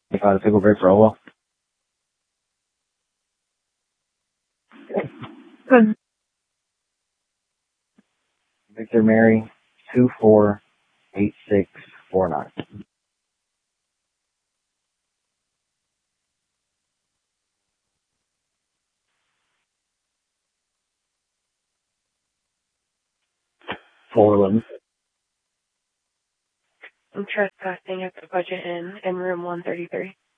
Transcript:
If I had a pickle break for Ola. Good. Victor Mary 248649. Foreland. I'm trespassing at the Budget Inn in room 133.